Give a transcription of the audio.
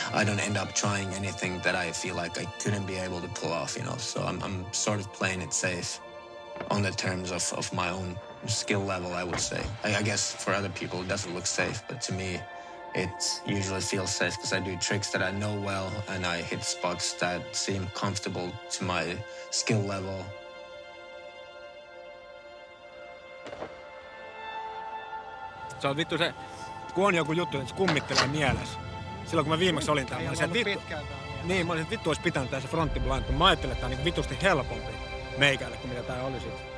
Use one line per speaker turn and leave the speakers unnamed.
I don't end up trying anything that I feel like I couldn't be able to pull off, So I'm sort of playing it safe on the terms of my own skill level, I would say. I guess for other people it doesn't look safe, but to me it usually feels safe because I do tricks that I know well and I hit spots that seem comfortable to my skill level.
Se on vittu se, kun on joku juttu, että se kummittelee mielessä. Silloin kun mä viimeksi olin täällä, mä olisin, että vittu olisi pitänyt tää se fronttiblind, kun mä ajattelin, että tää on niin vitusti helpompi meikälle kuin mitä tää oli sit.